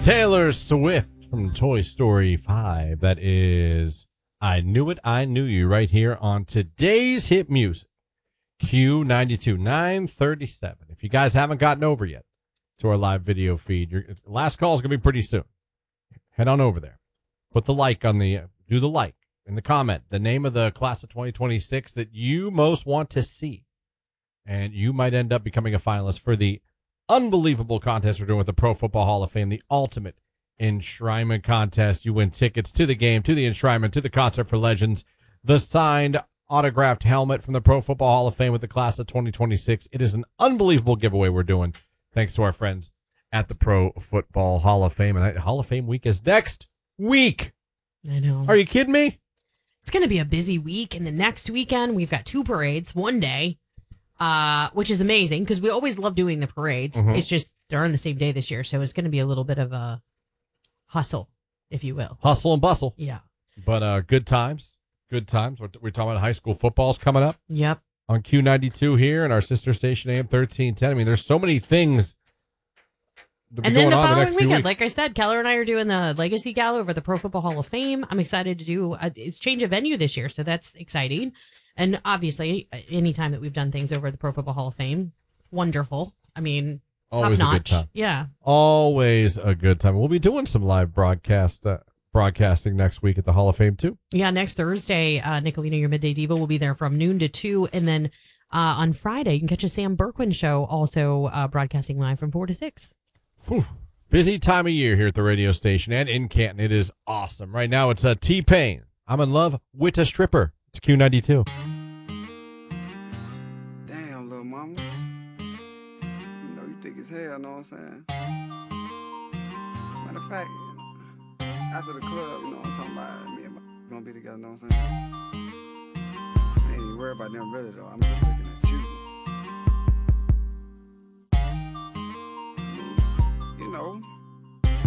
Taylor Swift from Toy Story 5. That is I Knew It, I Knew You right here on today's hit music. Q92, 937. If you guys haven't gotten over yet to our live video feed, your last call is going to be pretty soon. Head on over there. Put the like on the, do the like in the comment, the name of the class of 2026 that you most want to see. And you might end up becoming a finalist for the unbelievable contest we're doing with the Pro Football Hall of Fame, the ultimate enshrinement contest. You win tickets to the game, to the enshrinement, to the concert for legends, the signed autographed helmet from the Pro Football Hall of Fame with the class of 2026. It is an unbelievable giveaway we're doing thanks to our friends at the Pro Football Hall of Fame. And Hall of Fame week is next week. I know. Are you kidding me? It's going to be a busy week. And the next weekend, we've got 2 parades, one day. Which is amazing because we always love doing the parades. Mm-hmm. It's just they're on the same day this year, so it's going to be a little bit of a hustle, if you will. Hustle and bustle. Yeah. But good times. Good times. We're talking about high school football's coming up. Yep. On Q92 here and our sister station AM 1310. I mean, there's so many things. And then the following weekend, like I said, Keller and I are doing the Legacy Gala over the Pro Football Hall of Fame. I'm excited to do it's change of venue this year, so that's exciting. And obviously, any time that we've done things over the Pro Football Hall of Fame, wonderful. I mean, always top a notch. good time. Yeah. Always a good time. We'll be doing some live broadcasting next week at the Hall of Fame, too. Yeah, next Thursday, Nicolina, your Midday Diva, will be there from noon to 2. And then on Friday, you can catch a Sam Berkwin show also broadcasting live from 4 to 6. Whew. Busy time of year here at the radio station and in Canton. It is awesome. Right now, it's T-Pain. I'm in love with a stripper. It's Q92. Damn, little mama. You know you thick as hell, know what I'm saying? Matter of fact, after the club, you know what I'm talking about? Me and my gonna be together, know what I'm saying? I ain't even worried about them really, though. I'm just looking at you.